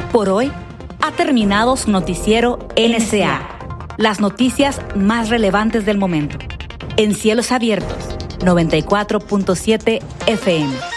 Por hoy ha terminado su noticiero NCA. Las noticias más relevantes del momento. En Cielos Abiertos, 94.7 FM.